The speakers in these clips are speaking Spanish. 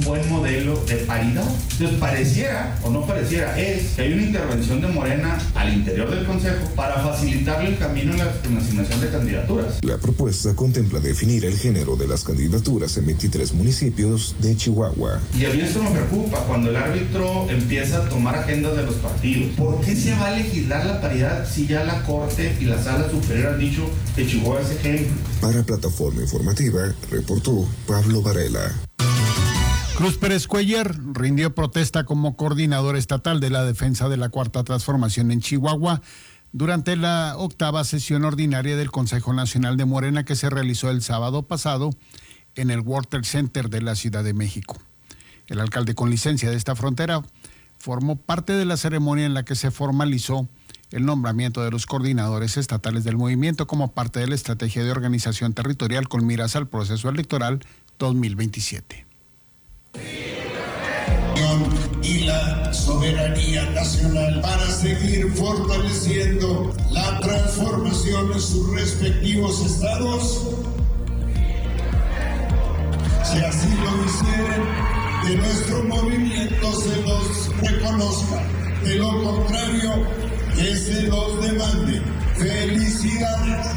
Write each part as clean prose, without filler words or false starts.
buen modelo de paridad. Entonces pareciera, o no pareciera, es que hay una intervención de Morena al interior del Consejo para facilitarle el camino en la asignación de candidaturas. La propuesta contempla definir el género de las candidaturas en 23 municipios de Chihuahua. Y a mí esto me preocupa, cuando el árbitro empieza a tomar agendas de los partidos. ¿Por qué se va a legislar la paridad si ya la Corte y la Sala Superior han dicho que Chihuahua es ejemplo? Para Plataforma Informativa, reportó Pablo Varela. Cruz Pérez Cuellar rindió protesta como coordinador estatal de la defensa de la Cuarta Transformación en Chihuahua durante la 8ª sesión ordinaria del Consejo Nacional de Morena que se realizó el sábado pasado en el World Trade Center de la Ciudad de México. El alcalde con licencia de esta frontera formó parte de la ceremonia en la que se formalizó el nombramiento de los coordinadores estatales del movimiento como parte de la estrategia de organización territorial con miras al proceso electoral 2027. Y la soberanía nacional para seguir fortaleciendo la transformación en sus respectivos estados. Si así lo hicieren, que nuestro movimiento se los reconozca. De lo contrario, que se los demande. ¡Felicidades!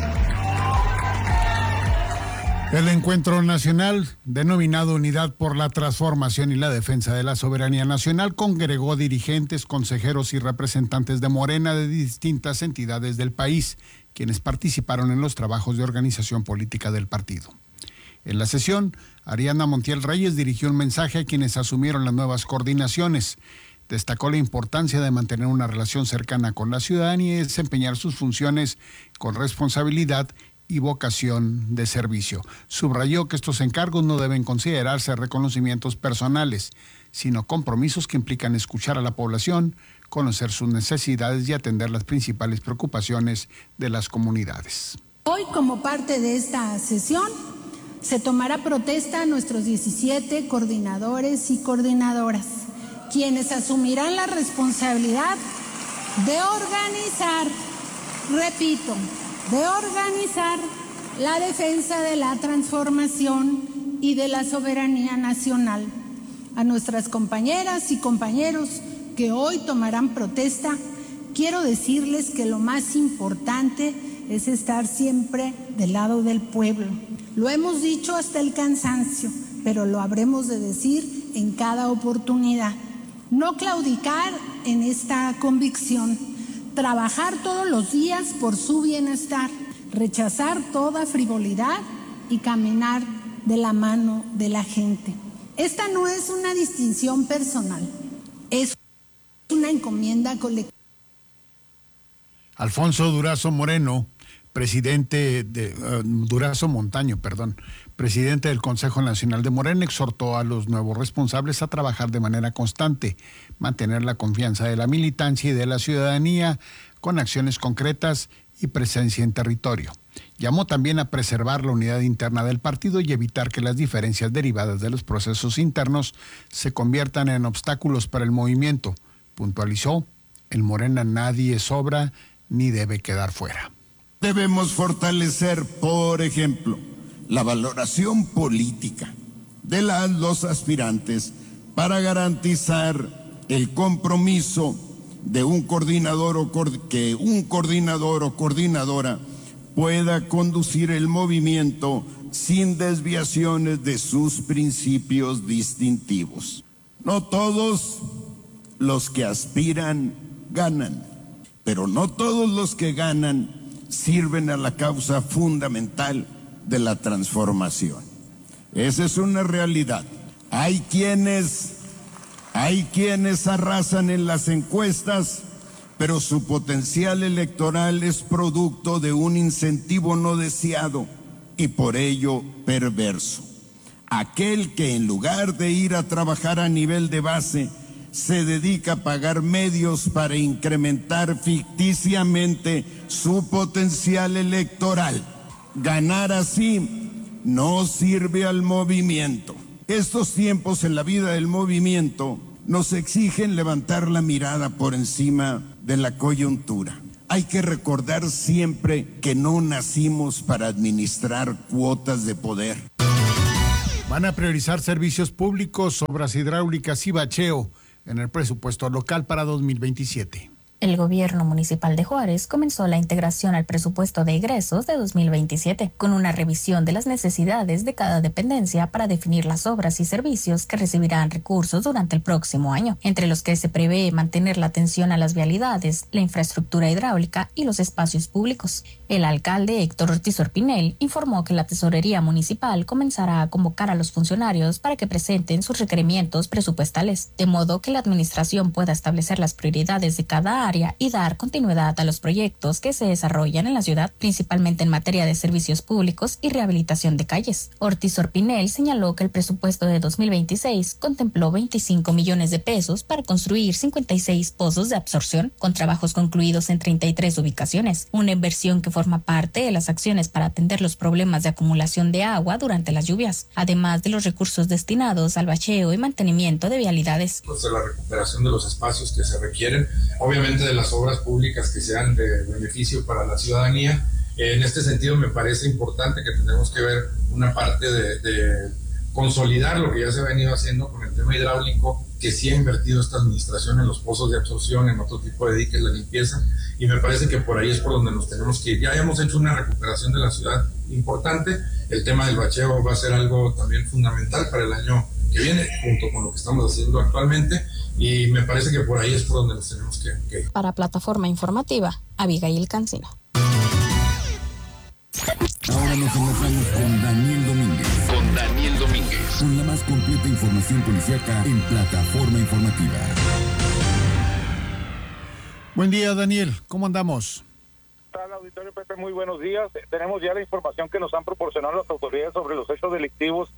El encuentro nacional, denominado Unidad por la Transformación y la Defensa de la Soberanía Nacional, congregó dirigentes, consejeros y representantes de Morena de distintas entidades del país, quienes participaron en los trabajos de organización política del partido. En la sesión, Ariana Montiel Reyes dirigió un mensaje a quienes asumieron las nuevas coordinaciones. Destacó la importancia de mantener una relación cercana con la ciudadanía y desempeñar sus funciones con responsabilidad y vocación de servicio. Subrayó que estos encargos no deben considerarse reconocimientos personales, sino compromisos que implican escuchar a la población, conocer sus necesidades y atender las principales preocupaciones de las comunidades. Hoy, como parte de esta sesión, se tomará protesta a nuestros 17 coordinadores y coordinadoras, quienes asumirán la responsabilidad de organizar, repito, de organizar la defensa de la transformación y de la soberanía nacional. A nuestras compañeras y compañeros que hoy tomarán protesta, quiero decirles que lo más importante es estar siempre del lado del pueblo. Lo hemos dicho hasta el cansancio, pero lo habremos de decir en cada oportunidad. No claudicar en esta convicción. Trabajar todos los días por su bienestar, rechazar toda frivolidad y caminar de la mano de la gente. Esta no es una distinción personal, es una encomienda colectiva. Alfonso Durazo Moreno, presidente de Durazo Montaño, presidente del Consejo Nacional de Morena, exhortó a los nuevos responsables a trabajar de manera constante, mantener la confianza de la militancia y de la ciudadanía con acciones concretas y presencia en territorio. Llamó también a preservar la unidad interna del partido y evitar que las diferencias derivadas de los procesos internos se conviertan en obstáculos para el movimiento. Puntualizó, en Morena nadie sobra ni debe quedar fuera. Debemos fortalecer, por ejemplo, la valoración política de los aspirantes para garantizar el compromiso de un coordinador que un coordinador o coordinadora pueda conducir el movimiento sin desviaciones de sus principios distintivos. No todos los que aspiran ganan, pero no todos los que ganan sirven a la causa fundamental de la transformación. Esa es una realidad. Hay quienes arrasan en las encuestas, pero su potencial electoral es producto de un incentivo no deseado y por ello perverso. Aquel que en lugar de ir a trabajar a nivel de base, se dedica a pagar medios para incrementar ficticiamente su potencial electoral. Ganar así no sirve al movimiento. Estos tiempos en la vida del movimiento nos exigen levantar la mirada por encima de la coyuntura. Hay que recordar siempre que no nacimos para administrar cuotas de poder. Van a priorizar servicios públicos, obras hidráulicas y bacheo en el presupuesto local para 2027. El gobierno municipal de Juárez comenzó la integración al presupuesto de egresos de 2027, con una revisión de las necesidades de cada dependencia para definir las obras y servicios que recibirán recursos durante el próximo año, entre los que se prevé mantener la atención a las vialidades, la infraestructura hidráulica y los espacios públicos. El alcalde Héctor Ortiz Orpinel informó que la tesorería municipal comenzará a convocar a los funcionarios para que presenten sus requerimientos presupuestales, de modo que la administración pueda establecer las prioridades de cada área y dar continuidad a los proyectos que se desarrollan en la ciudad, principalmente en materia de servicios públicos y rehabilitación de calles. Ortiz Orpinel señaló que el presupuesto de 2026 contempló 25 millones de pesos para construir 56 pozos de absorción, con trabajos concluidos en 33 ubicaciones, una inversión que forma parte de las acciones para atender los problemas de acumulación de agua durante las lluvias, además de los recursos destinados al bacheo y mantenimiento de vialidades. De la recuperación de los espacios que se requieren, obviamente de las obras públicas que sean de beneficio para la ciudadanía. En este sentido me parece importante que tenemos que ver una parte de consolidar lo que ya se ha venido haciendo con el tema hidráulico, que sí ha invertido esta administración en los pozos de absorción, en otro tipo de diques, la limpieza, y me parece que por ahí es por donde nos tenemos que ir. Ya hemos hecho una recuperación de la ciudad importante, el tema del bacheo va a ser algo también fundamental para el año que viene, junto con lo que estamos haciendo actualmente, y me parece que por ahí es por donde nos tenemos que ir. Para Plataforma Informativa, Abigail Cancino. Ahora nos enlazamos con Daniel Domínguez. Con la más completa información policíaca en Plataforma Informativa. Buen día, Daniel. ¿Cómo andamos? Hola, auditorio Pepe, muy buenos días. Tenemos ya la información que nos han proporcionado las autoridades sobre los hechos delictivos,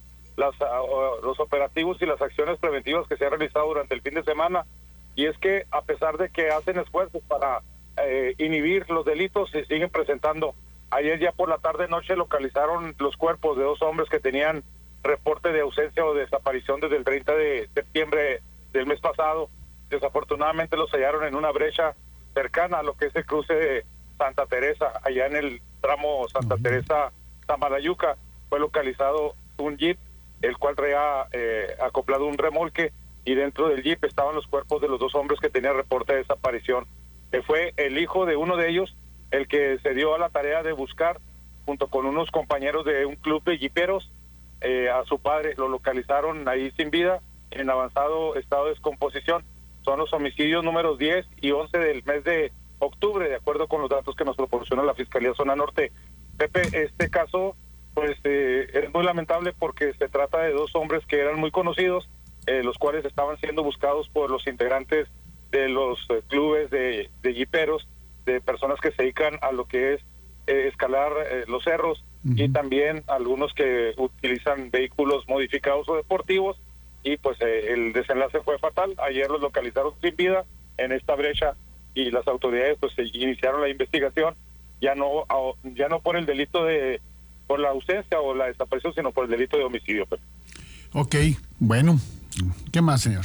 los operativos y las acciones preventivas que se han realizado durante el fin de semana. Y es que a pesar de que hacen esfuerzos para inhibir los delitos, se siguen presentando. Ayer ya por la tarde-noche localizaron los cuerpos de 2 hombres que tenían reporte de ausencia o desaparición desde el 30 de septiembre del mes pasado. Desafortunadamente los hallaron en una brecha cercana a lo que es el cruce de Santa Teresa, allá en el tramo Santa Teresa-Tamalayuca. Fue localizado un jeep, el cual traía acoplado un remolque, y dentro del jeep estaban los cuerpos de los 2 hombres que tenían reporte de desaparición. Fue el hijo de uno de ellos el que se dio a la tarea de buscar, junto con unos compañeros de un club de jiperos, a su padre. Lo localizaron ahí sin vida, en avanzado estado de descomposición. Son los homicidios números 10 y 11 del mes de octubre, de acuerdo con los datos que nos proporciona la Fiscalía Zona Norte. Pepe, este caso pues es muy lamentable porque se trata de 2 hombres que eran muy conocidos, los cuales estaban siendo buscados por los integrantes de los clubes de jiperos, de personas que se dedican a lo que es escalar los cerros, y también algunos que utilizan vehículos modificados o deportivos, y pues el desenlace fue fatal. Ayer los localizaron sin vida en esta brecha y las autoridades pues iniciaron la investigación, ya no por el delito por la ausencia o la desaparición, sino por el delito de homicidio. Ok, bueno, ¿qué más, señor?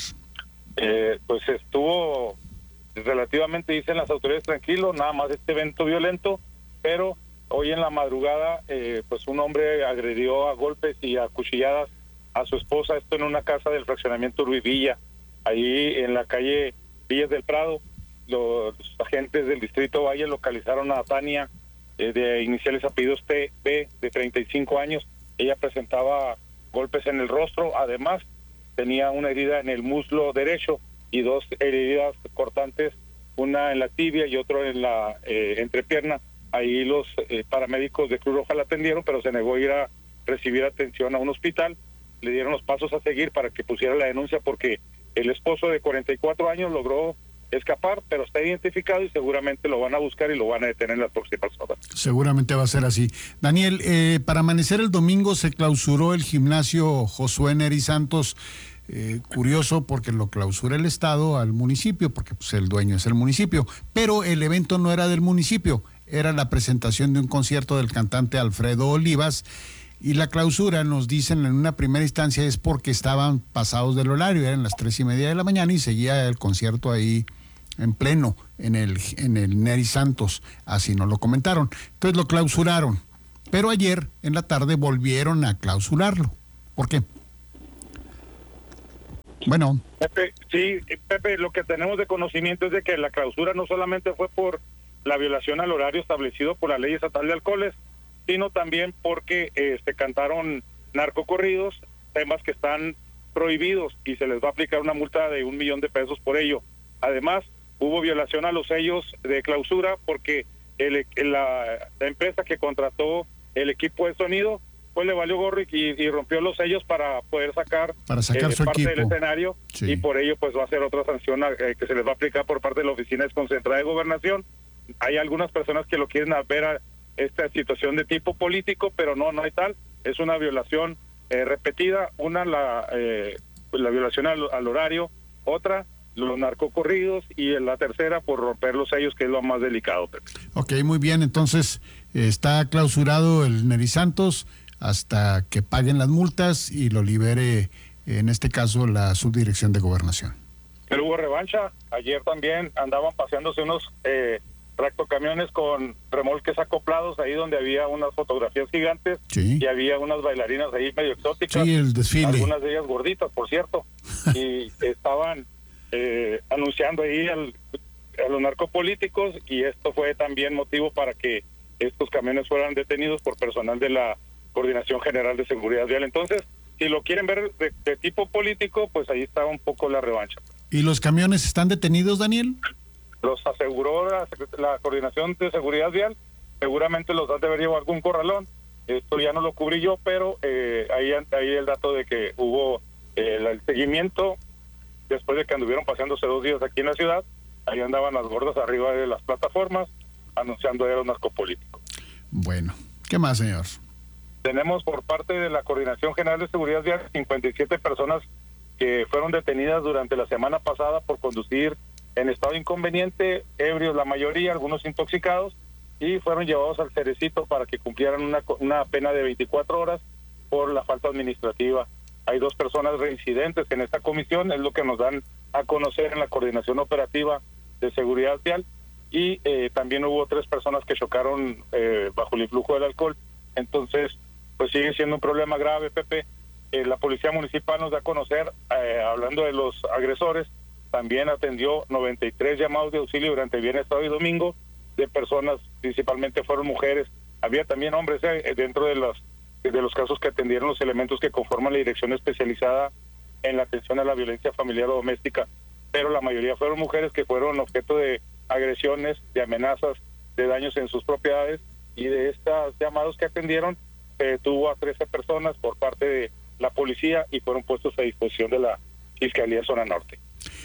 Pues estuvo relativamente, dicen las autoridades, tranquilo, nada más este evento violento, pero hoy en la madrugada pues un hombre agredió a golpes y a cuchilladas a su esposa, esto en una casa del fraccionamiento Uruibilla, ahí en la calle Villas del Prado. Los agentes del distrito Valle localizaron a Tania, de iniciales apellidos P.B., de 35 años. Ella presentaba golpes en el rostro, además tenía una herida en el muslo derecho y 2 heridas cortantes, una en la tibia y otro en la entrepierna. Ahí los paramédicos de Cruz Roja la atendieron, pero se negó a ir a recibir atención a un hospital. Le dieron los pasos a seguir para que pusiera la denuncia, porque el esposo de 44 años logró escapar, pero está identificado y seguramente lo van a buscar y lo van a detener en las próximas horas. Seguramente va a ser así. Daniel, para amanecer el domingo se clausuró el gimnasio Josué Neri Santos. Curioso porque lo clausura el Estado al municipio, porque pues el dueño es el municipio, pero el evento no era del municipio, era la presentación de un concierto del cantante Alfredo Olivas, y la clausura, nos dicen en una primera instancia, es porque estaban pasados del horario, eran las 3:30 de la mañana y seguía el concierto ahí en pleno, en el Neri Santos, así nos lo comentaron. Entonces lo clausuraron, pero ayer en la tarde volvieron a clausurarlo. ¿Por qué? Bueno. Pepe, lo que tenemos de conocimiento es de que la clausura no solamente fue por la violación al horario establecido por la ley estatal de alcoholes, sino también porque se cantaron narcocorridos, temas que están prohibidos y se les va a aplicar una multa de $1 millón por ello. Además, hubo violación a los sellos de clausura porque la empresa que contrató el equipo de sonido pues le valió gorro y rompió los sellos para poder sacar su parte equipo del escenario, sí. Y por ello pues va a ser otra sanción que se les va a aplicar por parte de la Oficina Desconcentrada de Gobernación. Hay algunas personas que lo quieren ver a esta situación de tipo político, pero no hay tal, es una violación repetida, una la violación al horario, otra los narcocorridos y la tercera por romper los sellos, que es lo más delicado, Pepe. Ok, muy bien, entonces está clausurado el Neri Santos hasta que paguen las multas y lo libere, en este caso, la Subdirección de Gobernación. Pero hubo revancha, ayer también andaban paseándose unos tractocamiones con remolques acoplados, ahí donde había unas fotografías gigantes, sí. Y había unas bailarinas ahí medio exóticas, sí, el desfile. Algunas de ellas gorditas, por cierto, y estaban anunciando ahí a los narcopolíticos, y esto fue también motivo para que estos camiones fueran detenidos por personal de la Coordinación General de Seguridad Vial. Entonces, si lo quieren ver de tipo político, pues ahí está un poco la revancha. ¿Y los camiones están detenidos, Daniel? Los aseguró la Coordinación de Seguridad Vial, seguramente los han de haber llevado algún corralón, esto ya no lo cubrí yo, pero ahí el dato de que hubo el seguimiento, después de que anduvieron paseándose 2 días aquí en la ciudad, ahí andaban las gordas arriba de las plataformas, anunciando a los narcopolíticos. Bueno, ¿qué más, señor? Tenemos por parte de la Coordinación General de Seguridad Vial 57 personas que fueron detenidas durante la semana pasada por conducir en estado inconveniente, ebrios la mayoría, algunos intoxicados, y fueron llevados al Cerecito para que cumplieran una pena de 24 horas por la falta administrativa. Hay 2 personas reincidentes en esta comisión, es lo que nos dan a conocer en la Coordinación Operativa de Seguridad Vial, y también hubo 3 personas que chocaron bajo el influjo del alcohol. Entonces, pues sigue siendo un problema grave, Pepe. La Policía Municipal nos da a conocer, hablando de los agresores, también atendió 93 llamados de auxilio durante viernes, sábado y domingo, de personas, principalmente fueron mujeres. Había también hombres dentro de los casos que atendieron los elementos que conforman la Dirección Especializada en la Atención a la Violencia Familiar o Doméstica, pero la mayoría fueron mujeres que fueron objeto de agresiones, de amenazas, de daños en sus propiedades, y de estos llamados que atendieron, tuvo a 13 personas por parte de la policía y fueron puestos a disposición de la Fiscalía Zona Norte.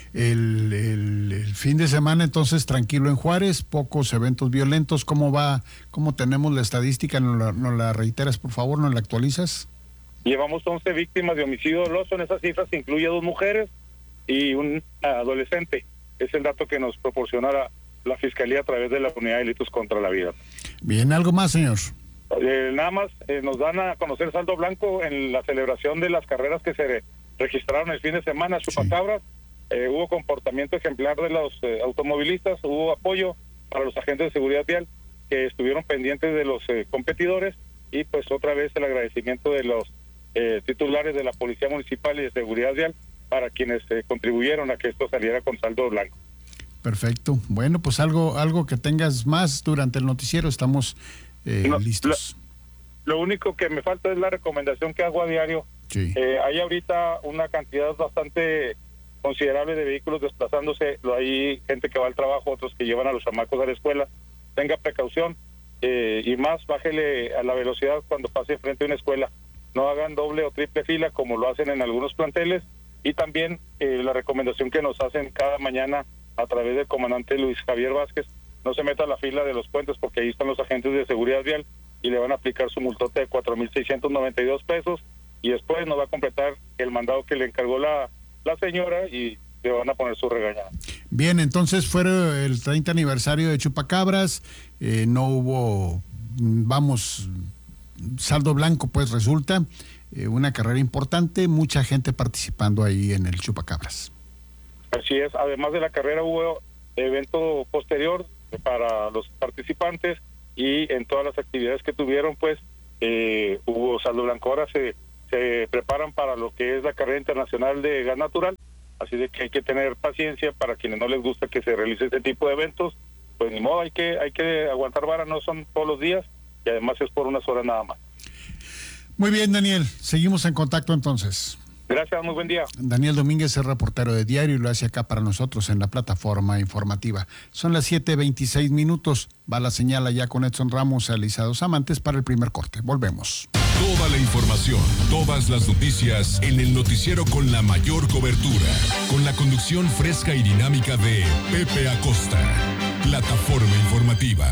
El fin de semana entonces tranquilo en Juárez, pocos eventos violentos. ¿Cómo va? ¿Cómo tenemos la estadística? ¿Nos la reiteras, por favor? ¿Nos la actualizas? Llevamos 11 víctimas de homicidio doloso. En esas cifras incluye 2 mujeres y un adolescente. Es el dato que nos proporciona la Fiscalía a través de la Unidad de Delitos contra la Vida. Bien, ¿algo más, señor? Nada más nos dan a conocer saldo blanco en la celebración de las carreras que se registraron el fin de semana, Chupacabras. Hubo comportamiento ejemplar de los automovilistas, hubo apoyo para los agentes de seguridad vial que estuvieron pendientes de los competidores, y pues otra vez el agradecimiento de los titulares de la Policía Municipal y de Seguridad Vial para quienes contribuyeron a que esto saliera con saldo blanco. Perfecto. Bueno, pues algo que tengas más durante el noticiero, estamos listos. Lo único que me falta es la recomendación que hago a diario. Sí. Hay ahorita una cantidad bastante considerable de vehículos desplazándose, hay gente que va al trabajo, otros que llevan a los chamacos a la escuela. Tenga precaución, y más, bájele a la velocidad cuando pase frente a una escuela. No hagan doble o triple fila como lo hacen en algunos planteles, y también la recomendación que nos hacen cada mañana a través del comandante Luis Javier Vázquez: no se meta a la fila de los puentes porque ahí están los agentes de seguridad vial y le van a aplicar su multote de 4,692 pesos, y después nos va a completar el mandado que le encargó la señora y le van a poner su regañada. Bien, entonces fue el 30 aniversario de Chupacabras, no hubo, saldo blanco, pues resulta, una carrera importante, mucha gente participando ahí en el Chupacabras. Así es, además de la carrera hubo evento posterior para los participantes, y en todas las actividades que tuvieron, pues hubo saldo blanco. Ahora se preparan para lo que es la carrera internacional de gas natural, así de que hay que tener paciencia. Para quienes no les gusta que se realice este tipo de eventos, pues ni modo, hay que aguantar vara, no son todos los días, y además es por unas horas nada más. Muy bien, Daniel, seguimos en contacto entonces. Gracias, muy buen día. Daniel Domínguez es reportero de Diario y lo hace acá para nosotros en la plataforma informativa. Son las 7:26. Va la señal allá con Edson Ramos y Alisa Dos Amantes para el primer corte. Volvemos. Toda la información, todas las noticias en el noticiero con la mayor cobertura. Con la conducción fresca y dinámica de Pepe Acosta. Plataforma informativa.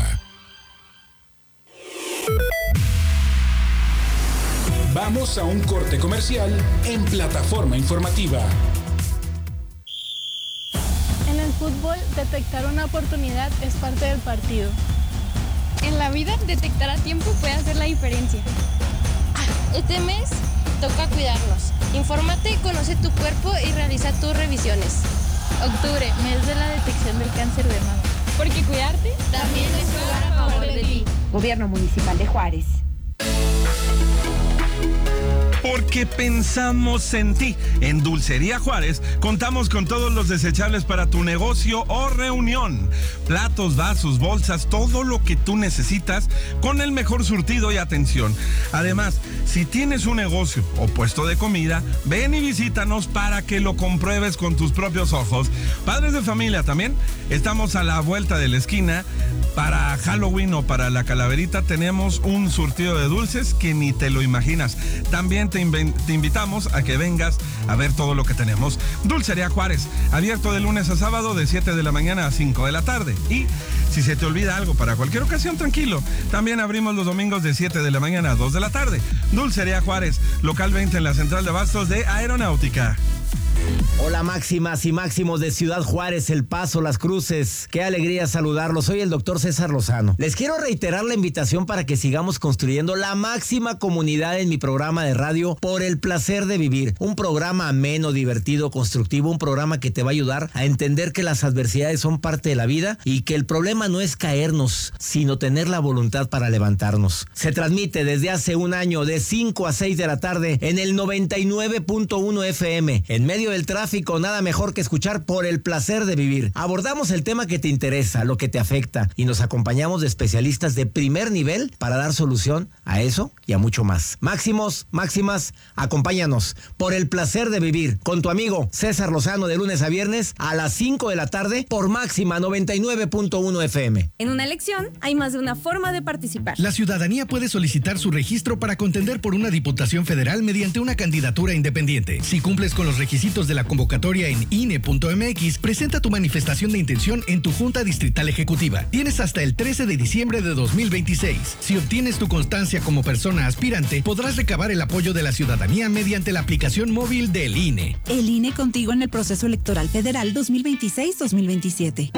Vamos a un corte comercial en Plataforma Informativa. En el fútbol, detectar una oportunidad es parte del partido. En la vida, detectar a tiempo puede hacer la diferencia. Este mes toca cuidarnos. Infórmate, conoce tu cuerpo y realiza tus revisiones. Octubre, mes de la detección del cáncer de mama. Porque cuidarte también es jugar a favor de ti. Gobierno Municipal de Juárez. Porque pensamos en ti. En Dulcería Juárez contamos con todos los desechables para tu negocio o reunión. Platos, vasos, bolsas, todo lo que tú necesitas con el mejor surtido y atención. Además, si tienes un negocio o puesto de comida, ven y visítanos para que lo compruebes con tus propios ojos. Padres de familia también, estamos a la vuelta de la esquina. Para Halloween o para la calaverita tenemos un surtido de dulces que ni te lo imaginas. También te invitamos a que vengas a ver todo lo que tenemos. Dulcería Juárez, abierto de lunes a sábado de 7 de la mañana a 5 de la tarde. Y si se te olvida algo para cualquier ocasión, tranquilo. También abrimos los domingos de 7 de la mañana a 2 de la tarde. Dulcería Juárez, local 20 en la central de abastos de Aeronáutica. Hola máximas y máximos de Ciudad Juárez, El Paso, Las Cruces. Qué alegría saludarlos. Soy el doctor César Lozano. Les quiero reiterar la invitación para que sigamos construyendo la máxima comunidad en mi programa de radio Por el Placer de Vivir. Un programa ameno, divertido, constructivo, un programa que te va a ayudar a entender que las adversidades son parte de la vida y que el problema no es caernos, sino tener la voluntad para levantarnos. Se transmite desde hace un año de 5 a 6 de la tarde en el 99.1 FM. En medio del tráfico, nada mejor que escuchar Por el Placer de Vivir. Abordamos el tema que te interesa, lo que te afecta, y nos acompañamos de especialistas de primer nivel para dar solución a eso y a mucho más. Máximos, máximas, acompáñanos. Por el Placer de Vivir, con tu amigo César Lozano, de lunes a viernes a las 5 de la tarde por Máxima 99.1 FM. En una elección hay más de una forma de participar. La ciudadanía puede solicitar su registro para contender por una diputación federal mediante una candidatura independiente. Si cumples con los requisitos de la convocatoria en INE.mx, presenta tu manifestación de intención en tu Junta Distrital Ejecutiva. Tienes hasta el 13 de diciembre de 2026. Si obtienes tu constancia como persona aspirante, podrás recabar el apoyo de la ciudadanía mediante la aplicación móvil del INE. El INE contigo en el proceso electoral federal 2026-2027.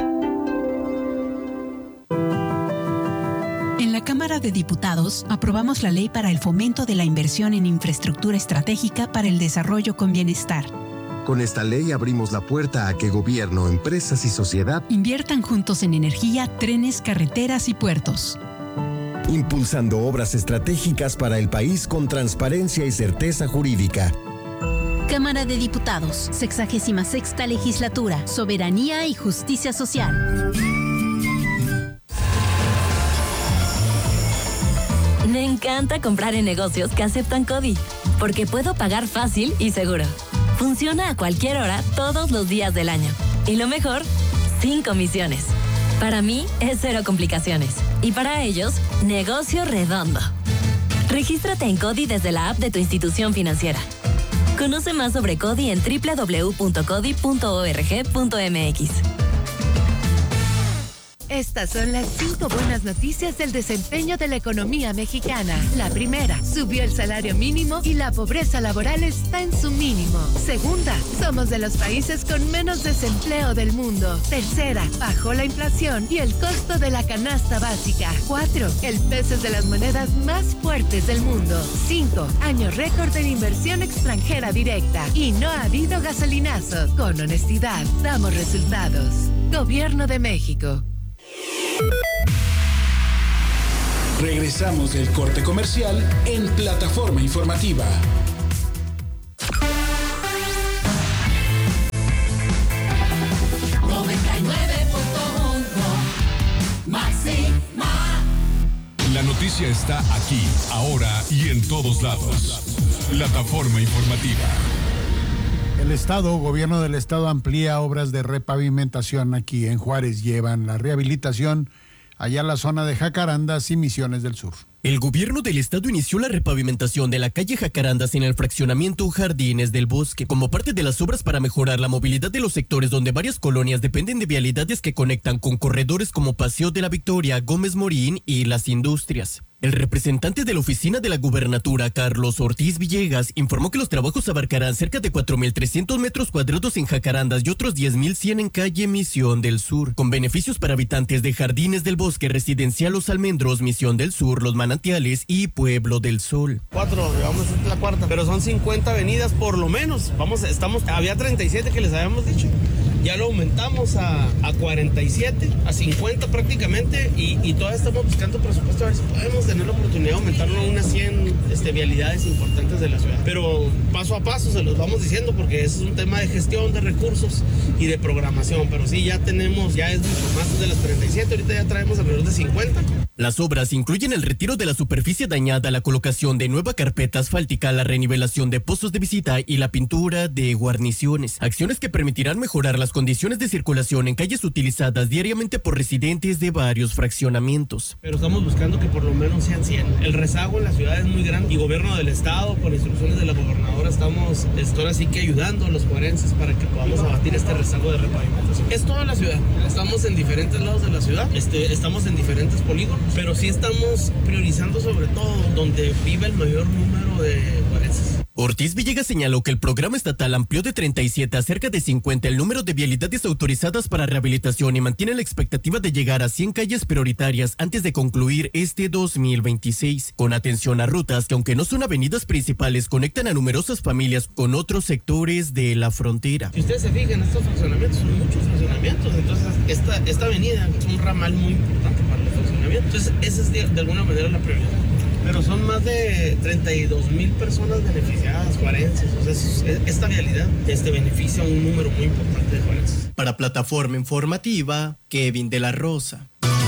En la Cámara de Diputados aprobamos la ley para el fomento de la inversión en infraestructura estratégica para el desarrollo con bienestar. Con esta ley abrimos la puerta a que gobierno, empresas y sociedad inviertan juntos en energía, trenes, carreteras y puertos. Impulsando obras estratégicas para el país con transparencia y certeza jurídica. Cámara de Diputados, 66ª Legislatura, Soberanía y Justicia Social. Me encanta comprar en negocios que aceptan CODI, porque puedo pagar fácil y seguro. Funciona a cualquier hora, todos los días del año. Y lo mejor, sin comisiones. Para mí, es cero complicaciones. Y para ellos, negocio redondo. Regístrate en CODI desde la app de tu institución financiera. Conoce más sobre CODI en www.codi.org.mx. Estas son las 5 buenas noticias del desempeño de la economía mexicana. La primera, subió el salario mínimo y la pobreza laboral está en su mínimo. Segunda, somos de los países con menos desempleo del mundo. Tercera, bajó la inflación y el costo de la canasta básica. 4, el peso es de las monedas más fuertes del mundo. 5, año récord en inversión extranjera directa. Y no ha habido gasolinazos. Con honestidad, damos resultados. Gobierno de México. Regresamos del corte comercial en Plataforma Informativa. noticia está aquí, ahora y en todos lados. Plataforma informativa. Gobierno del Estado amplía obras de repavimentación aquí en Juárez. Llevan la rehabilitación allá en la zona de Jacarandas y Misiones del Sur. El gobierno del estado inició la repavimentación de la calle Jacarandas en el fraccionamiento Jardines del Bosque, como parte de las obras para mejorar la movilidad de los sectores donde varias colonias dependen de vialidades que conectan con corredores como Paseo de la Victoria, Gómez Morín y Las Industrias. El representante de la oficina de la gubernatura, Carlos Ortiz Villegas, informó que los trabajos abarcarán cerca de 4.300 metros cuadrados en Jacarandas y otros 10.100 en calle Misión del Sur, con beneficios para habitantes de Jardines del Bosque, Residencial Los Almendros, Misión del Sur, Los Manantiales y Pueblo del Sol. 4, vamos a la cuarta, pero son 50 avenidas por lo menos. Había 37 que les habíamos dicho. Ya lo aumentamos a 47, a 50 prácticamente, y todavía estamos buscando presupuesto a ver si podemos tener la oportunidad de aumentarlo a unas 100 vialidades importantes de la ciudad. Pero paso a paso se los vamos diciendo porque es un tema de gestión de recursos y de programación. Pero sí, ya es mucho más de las 37, ahorita ya traemos alrededor de 50. Las obras incluyen el retiro de la superficie dañada, la colocación de nueva carpeta asfáltica, la renivelación de pozos de visita y la pintura de guarniciones. Acciones que permitirán mejorar las condiciones de circulación en calles utilizadas diariamente por residentes de varios fraccionamientos. Pero estamos buscando que por lo menos sean 100. El rezago en la ciudad es muy grande y gobierno del estado, por instrucciones de la gobernadora, estamos así que ayudando a los juarenses para que podamos abatir este rezago de repavimentación. Es toda la ciudad. Estamos en diferentes lados de la ciudad, estamos en diferentes polígonos, pero sí estamos priorizando sobre todo donde vive el mayor número de juarenses. Ortiz Villegas señaló que el programa estatal amplió de 37 a cerca de 50 el número de vialidades autorizadas para rehabilitación y mantiene la expectativa de llegar a 100 calles prioritarias antes de concluir este 2026, con atención a rutas que, aunque no son avenidas principales, conectan a numerosas familias con otros sectores de la frontera. Si ustedes se fijan, estos fraccionamientos son muchos fraccionamientos, entonces esta avenida es un ramal muy importante para los fraccionamientos, entonces esa es de alguna manera la prioridad. Pero son más de 32,000 personas beneficiadas, juarenses. O sea, esta vialidad beneficia a un número muy importante de juarenses. Para Plataforma Informativa, Kevin de la Rosa.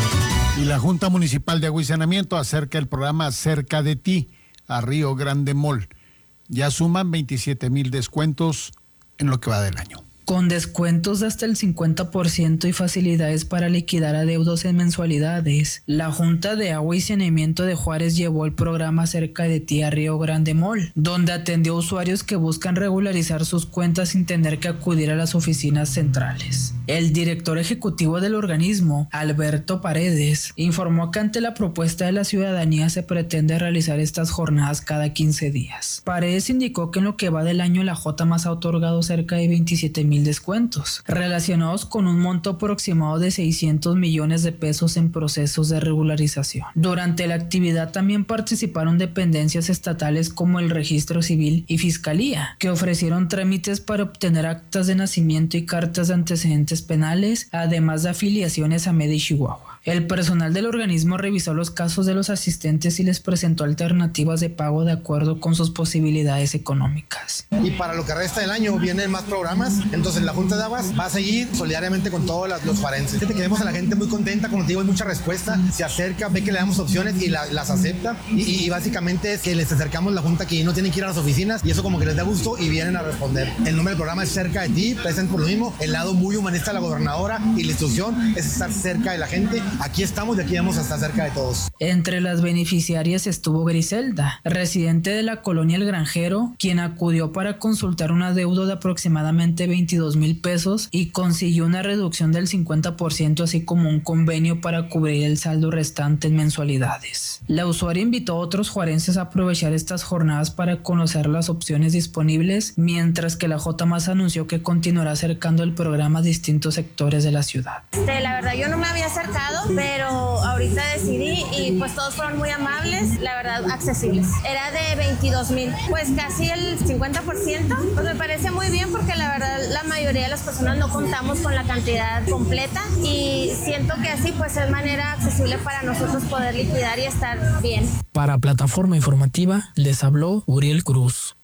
Y la Junta Municipal de Agua y Saneamiento acerca el programa Cerca de Ti a Río Grande Mall. Ya suman 27,000 descuentos en lo que va del año. Con descuentos de hasta el 50% y facilidades para liquidar adeudos en mensualidades, la Junta de Agua y Saneamiento de Juárez llevó el programa Cerca de Ti a Río Grande Mall, donde atendió a usuarios que buscan regularizar sus cuentas sin tener que acudir a las oficinas centrales. El director ejecutivo del organismo, Alberto Paredes, informó que ante la propuesta de la ciudadanía se pretende realizar estas jornadas cada 15 días. Paredes indicó que en lo que va del año la JMAS ha otorgado cerca de 27,000 descuentos, relacionados con un monto aproximado de 600 millones de pesos en procesos de regularización. Durante la actividad también participaron dependencias estatales como el Registro Civil y Fiscalía, que ofrecieron trámites para obtener actas de nacimiento y cartas de antecedentes penales, además de afiliaciones a MEDE y Chihuahua. El personal del organismo revisó los casos de los asistentes y les presentó alternativas de pago de acuerdo con sus posibilidades económicas. Y para lo que resta del año vienen más programas, entonces la Junta de Aguas va a seguir solidariamente con todos los juarenses. Fíjate que vemos a la gente muy contenta, como te digo, hay mucha respuesta, se acerca, ve que le damos opciones y las acepta, y básicamente es que les acercamos la Junta que no tienen que ir a las oficinas y eso como que les da gusto y vienen a responder. El nombre del programa es Cerca de Ti, presente por lo mismo, el lado muy humanista de la gobernadora y la institución es estar cerca de la gente. Aquí estamos y aquí vamos a estar cerca de todos. Entre las beneficiarias estuvo Griselda, residente de la colonia El Granjero, quien acudió para consultar un adeudo de aproximadamente 22,000 pesos y consiguió una reducción del 50%, así como un convenio para cubrir el saldo restante en mensualidades. La usuaria invitó a otros juarenses a aprovechar estas jornadas para conocer las opciones disponibles, mientras que la JMAS anunció que continuará acercando el programa a distintos sectores de la ciudad. La verdad yo no me había acercado, pero ahorita decidí y pues todos fueron muy amables, la verdad accesibles. Era de 22,000, pues casi el 50%, pues me parece muy bien porque la verdad la mayoría de las personas no contamos con la cantidad completa y siento que así pues es manera accesible para nosotros poder liquidar y estar bien. Para Plataforma Informativa les habló Uriel Cruz.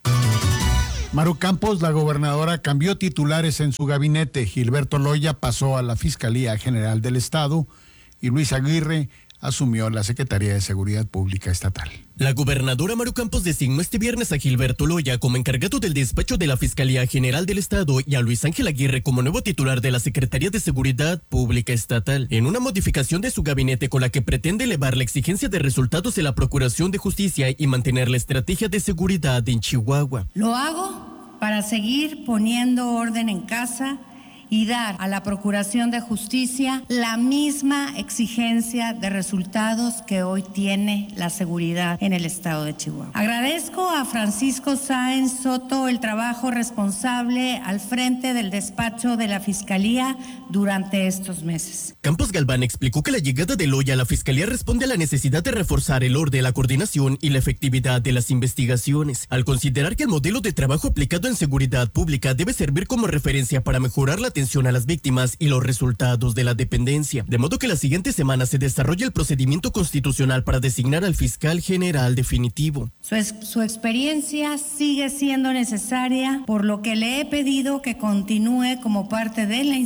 Maru Campos, la gobernadora, cambió titulares en su gabinete. Gilberto Loya pasó a la Fiscalía General del Estado y Luis Aguirre asumió la Secretaría de Seguridad Pública Estatal. La gobernadora Maru Campos designó este viernes a Gilberto Loya como encargado del despacho de la Fiscalía General del Estado y a Luis Ángel Aguirre como nuevo titular de la Secretaría de Seguridad Pública Estatal, en una modificación de su gabinete con la que pretende elevar la exigencia de resultados de la Procuración de Justicia y mantener la estrategia de seguridad en Chihuahua. Lo hago para seguir poniendo orden en casa y dar a la Procuración de Justicia la misma exigencia de resultados que hoy tiene la seguridad en el estado de Chihuahua. Agradezco a Francisco Sáenz Soto el trabajo responsable al frente del despacho de la Fiscalía durante estos meses. Campos Galván explicó que la llegada de Loya a la Fiscalía responde a la necesidad de reforzar el orden, la coordinación y la efectividad de las investigaciones, al considerar que el modelo de trabajo aplicado en seguridad pública debe servir como referencia para mejorar la atención a las víctimas y los resultados de la dependencia, de modo que la siguiente semana se desarrolle el procedimiento constitucional para designar al fiscal general definitivo. Su experiencia sigue siendo necesaria, por lo que le he pedido que continúe como parte de la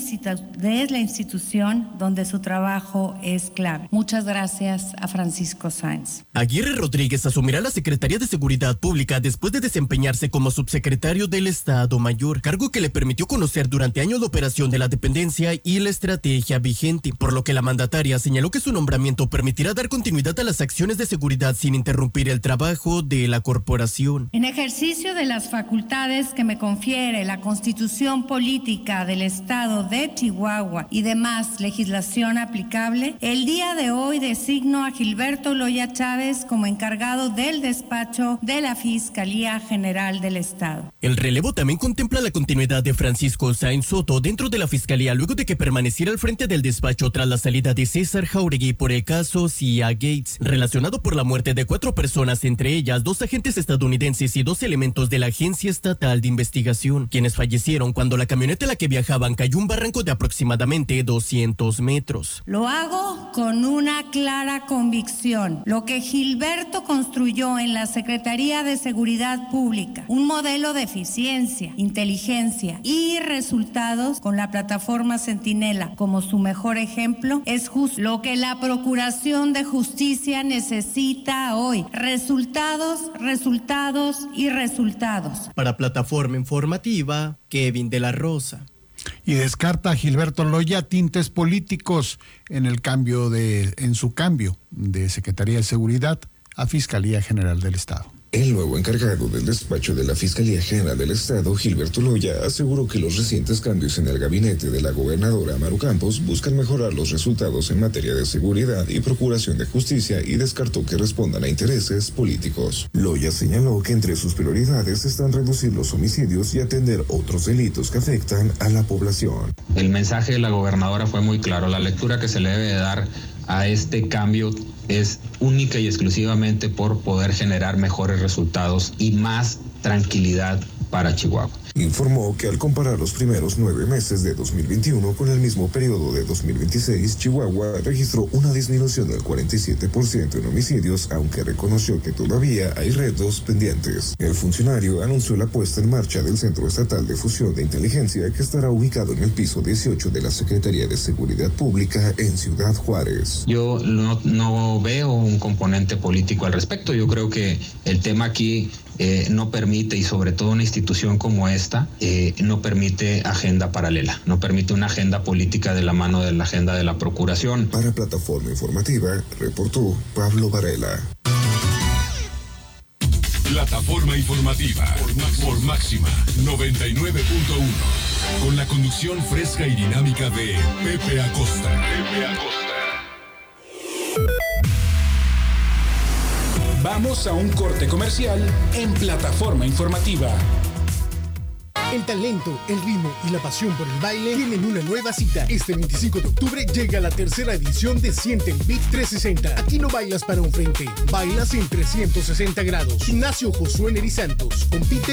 institución donde su trabajo es clave. Muchas gracias a Francisco Sáenz. Aguirre Rodríguez asumirá la Secretaría de Seguridad Pública después de desempeñarse como subsecretario del Estado Mayor, cargo que le permitió conocer durante años la operación de la dependencia y la estrategia vigente, por lo que la mandataria señaló que su nombramiento permitirá dar continuidad a las acciones de seguridad sin interrumpir el trabajo de la corporación. En ejercicio de las facultades que me confiere la Constitución Política del Estado de Chihuahua y demás legislación aplicable, el día de hoy designo a Gilberto Loya Chávez como encargado del despacho de la Fiscalía General del Estado. El relevo también contempla la continuidad de Francisco Sáenz Soto dentro de la Fiscalía luego de que permaneciera al frente del despacho tras la salida de César Jauregui por el caso CIA Gates, relacionado por la muerte de 4 personas, entre ellas 2 agentes estadounidenses y 2 elementos de la Agencia Estatal de Investigación, quienes fallecieron cuando la camioneta en la que viajaban cayó un barranco de aproximadamente 200 metros. Lo hago con una clara convicción. Lo que Gilberto construyó en la Secretaría de Seguridad Pública, un modelo de eficiencia, inteligencia y resultados con la plataforma Centinela como su mejor ejemplo, es justo lo que la Procuración de Justicia necesita hoy. Resultados, resultados y resultados. Para Plataforma Informativa, Kevin de la Rosa. Y descarta a Gilberto Loya tintes políticos en su cambio de Secretaría de Seguridad a Fiscalía General del Estado. El nuevo encargado del despacho de la Fiscalía General del Estado, Gilberto Loya, aseguró que los recientes cambios en el gabinete de la gobernadora Maru Campos buscan mejorar los resultados en materia de seguridad y procuración de justicia y descartó que respondan a intereses políticos. Loya señaló que entre sus prioridades están reducir los homicidios y atender otros delitos que afectan a la población. El mensaje de la gobernadora fue muy claro. La lectura que se le debe dar a este cambio es única y exclusivamente por poder generar mejores resultados y más tranquilidad para Chihuahua. Informó que al comparar los primeros 9 meses de 2021 con el mismo periodo de 2026, Chihuahua registró una disminución del 47% en homicidios, aunque reconoció que todavía hay retos pendientes. El funcionario anunció la puesta en marcha del Centro Estatal de Fusión de Inteligencia, que estará ubicado en el piso 18 de la Secretaría de Seguridad Pública en Ciudad Juárez. Yo no veo un componente político al respecto. Yo creo que el tema aquí no permite, y sobre todo una institución como esta, no permite agenda paralela, no permite una agenda política de la mano de la agenda de la Procuración. Para Plataforma Informativa, reportó Pablo Varela. Plataforma Informativa por Máxima 99.1, con la conducción fresca y dinámica de Pepe Acosta. Vamos a un corte comercial en Plataforma Informativa. El talento, el ritmo y la pasión por el baile tienen una nueva cita. Este 25 de octubre llega la tercera edición de Siente el Beat 360. Aquí no bailas para un frente, bailas en 360 grados. Gimnasio Josué Neri Santos. Compite